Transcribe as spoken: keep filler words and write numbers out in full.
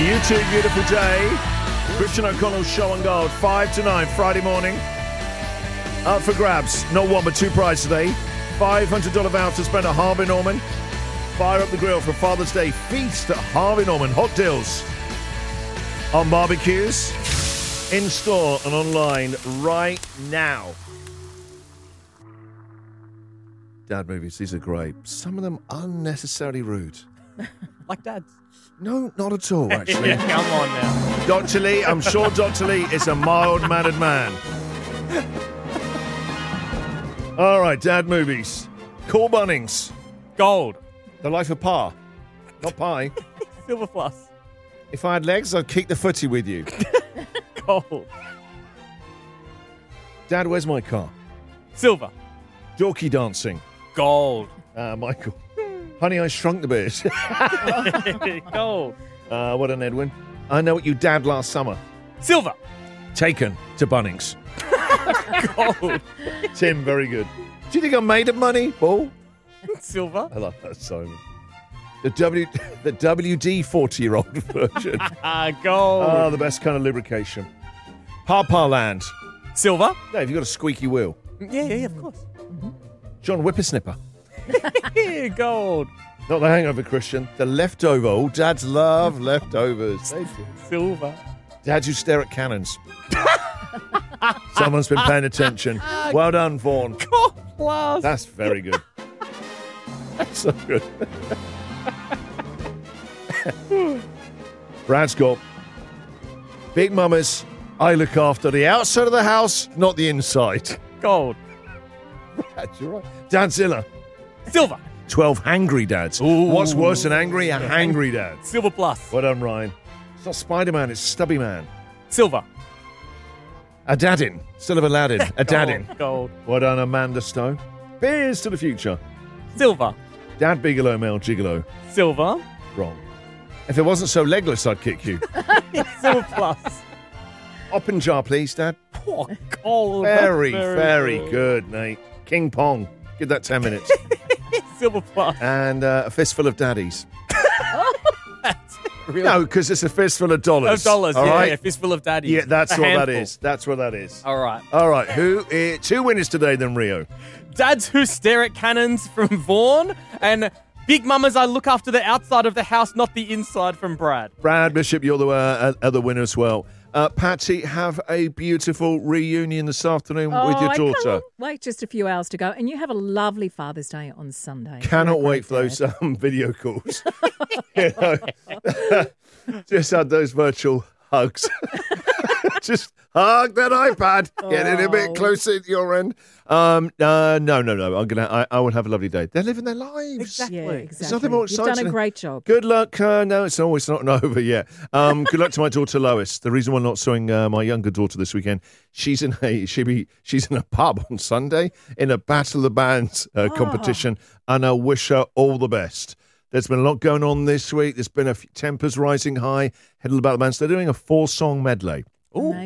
You too, beautiful day. Christian O'Connell's Show on Gold, five to nine, Friday morning. Up for grabs. Not one, but two prizes today. five hundred dollars voucher spent at Harvey Norman. Fire up the grill for Father's Day feast at Harvey Norman. Hot deals on barbecues, in store and online right now. Dad movies, these are great. Some of them unnecessarily rude. Like Dad's. No, not at all, actually. Yeah, come on now. Doctor Lee, I'm sure Doctor Lee is a mild-mannered man. All right, Dad movies. Cool Bunnings. Gold. The Life of Pa. Not pie. Silver plus. If I had legs, I'd kick the footy with you. Gold. Dad, where's my car? Silver. Dorky dancing. Gold. Uh, Michael. Honey, I Shrunk the Bears. Gold. Uh, what an Edwin. I Know What You Dad Last Summer. Silver. Taken to Bunnings. Gold. Tim, very good. Do you think I'm made of money, Paul? Silver. I love that, Simon. The W, the W D forty-year-old version. Ah, gold. Oh, the best kind of lubrication. Papa Land. Silver. Dave, you got a squeaky wheel. Yeah, yeah, yeah, of course. John Whippersnipper. Gold. Not the Hangover, Christian. The Leftover. Oh, dads love leftovers. Silver. Dads who stare at cannons. Someone's been paying attention. Well done, Vaughan. Gold plus. That's very good. That's so good. Brad's got Big Mamas. I look after the outside of the house, not the inside. Gold. Brad, you're right. Dadzilla. Silver. twelve hangry dads. Ooh. What's worse than angry? A hangry dad. Silver plus. Well done, Ryan. It's not Spider-Man, it's Stubby Man. Silver. A daddin. Still of Aladdin. A daddin. Gold. Gold. Well done, Amanda Stone. Beers to the future. Silver. Dad Bigelow, Mel Gigolo. Silver. Wrong. If it wasn't so legless, I'd kick you. Silver plus. Up and jar, please, Dad. Oh, gold. Very, That's very good. good, Nate. King Pong. Give that ten minutes. Silver plus. And uh, a fistful of daddies. That's really No, because it's a fistful of dollars. Of dollars, all yeah, right? yeah, fistful of daddies. Yeah, that's A what that handful. is. That's what that is. All right. All right, who? Uh, two winners today, then Rio. Dads who stare at cannons from Vaughan, and Big Mamas I look after the outside of the house, not the inside from Brad. Brad Bishop, you're the uh, other winner as well. Uh, Patsy, have a beautiful reunion this afternoon Oh, with your I daughter. can't wait just a few hours to go. And you have a lovely Father's Day on Sunday. Cannot You're a wait great for those dad. um, video calls. You know, just had those virtual hugs. Just hug that iPad. Get it a bit Oh. closer to your end. Um, uh, no, no, no. I'm gonna. I, I will have a lovely day. They're living their lives. Exactly. Yeah, There's exactly. nothing more You've exciting done a than- great job. Good luck. Uh, no, it's always not over yet. Um, good luck to my daughter Lois. The reason we're not showing uh, my younger daughter this weekend, she's in a she be she's in a pub on Sunday in a Battle of the Bands uh, competition, and I wish her all the best. There's been a lot going on this week. There's been a few tempers rising high. Head about the bands. They're doing a four song medley. Ooh.